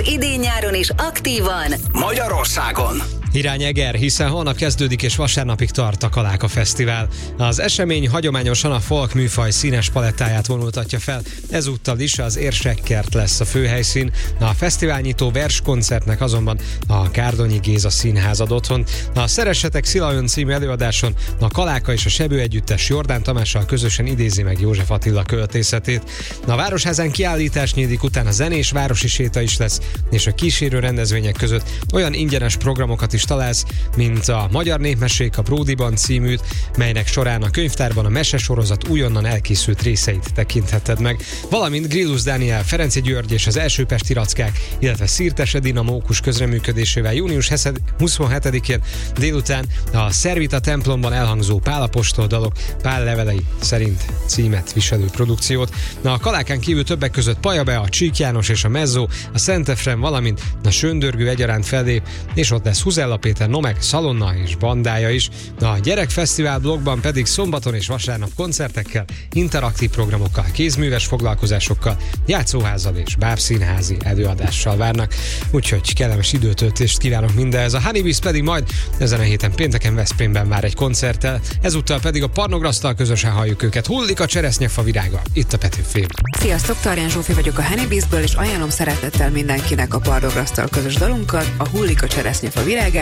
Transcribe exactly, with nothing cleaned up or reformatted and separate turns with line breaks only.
idén-nyáron is aktívan
Magyarországon.
Irány Eger, hiszen holnap kezdődik és vasárnapig tart a Kaláka Fesztivál. Az esemény hagyományosan a folk műfaj színes palettáját vonultatja fel, ezúttal is az Érsekkert lesz a főhelyszín. A fesztiválnyitó verskoncertnek azonban a Kárdonyi Géza Színház ad otthon. A Szeressetek Szilaön című előadáson a Kaláka és a Sebő együttes Jordán Tamással közösen idézi meg József Attila költészetét. A Városházán kiállítás nyílik, utána zenés városi séta is lesz, és a kísérő rendezvények között olyan ingyenes programokat is találsz, mint a Magyar Népmesék a Bródiban címűt, melynek során a könyvtárban a mesesorozat újonnan elkészült részeit tekintheted meg, valamint Grillus Dániel, Ferenci György és az Első Pesti Rackák, illetve Szirtes Edina Mókus közreműködésével június huszonhetedikén délután a Szervita templomban elhangzó Pál apostol dalok Pál levelei szerint címet viselő produkciót. Na, a Kalákán kívül többek között Paja Bea, Csík János és a Mezzó, a Szent Efrem, valamint a Söndörgő egyaránt fellép, és ott lesz Huzella Péter Nomek, Szalonna és bandája is. A Gyerekfesztivál blogban pedig szombaton és vasárnap koncertekkel, interaktív programokkal, kézműves foglalkozásokkal, játszóházzal és bábszínházi előadással várnak. Úgyhogy kellemes időtöltést kívánok mindehhez. A Honeybees pedig majd ezen a héten pénteken Veszprémben vár egy koncerttel, ezúttal pedig a Parnograsztal közösen halljuk őket. Hullik a cseresznyefa virága, itt a Petőfén.
Sziasztok, Tarján Zsófi vagyok a Honeybeesből, és ajánlom szeretettel mindenkinek a Parnograsztal közös dalunkat, a Hullik a cseresznyefa virága.